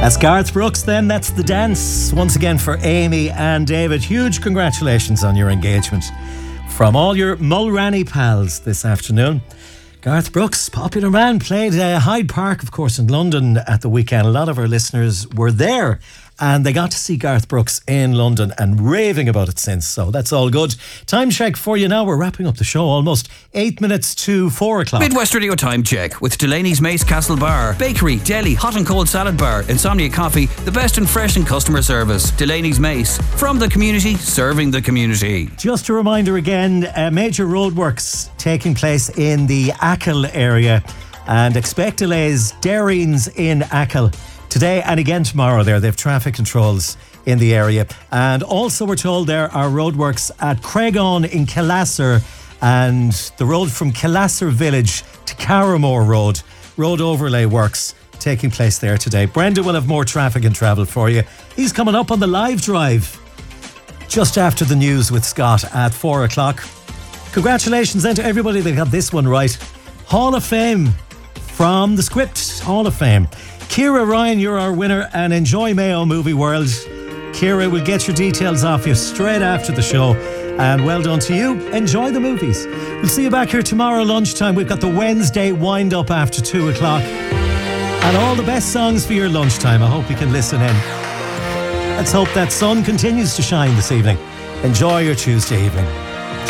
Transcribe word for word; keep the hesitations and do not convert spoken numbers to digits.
That's Garth Brooks then. That's The Dance. Once again for Amy and David. Huge congratulations on your engagement from all your Mulranny pals this afternoon. Garth Brooks, popular man, played uh, Hyde Park, of course, in London at the weekend. A lot of our listeners were there and they got to see Garth Brooks in London and raving about it since. So that's all good. Time check for you now. We're wrapping up the show almost eight minutes to four o'clock. Midwest Radio time check with Delaney's Mace Castle Bar. Bakery, deli, hot and cold salad bar, Insomnia Coffee, the best in fresh and customer service. Delaney's Mace. From the community, serving the community. Just a reminder again, uh, major roadworks taking place in the Achill area and expect delays. Derrines in Achill today and again tomorrow there. They have traffic controls in the area. And also we're told there are roadworks at Craigon in Killasser and the road from Killasser Village to Carramore Road. Road overlay works taking place there today. Brenda will have more traffic and travel for you. He's coming up on the live drive just after the news with Scott at four o'clock. Congratulations then to everybody that got this one right. Hall of Fame from the Script Hall of Fame. Ciara Ryan, you're our winner, and enjoy Mayo Movie World. Ciara will get your details off you straight after the show. And well done to you. Enjoy the movies. We'll see you back here tomorrow lunchtime. We've got the Wednesday wind up after two o'clock. And all the best songs for your lunchtime. I hope you can listen in. Let's hope that sun continues to shine this evening. Enjoy your Tuesday evening.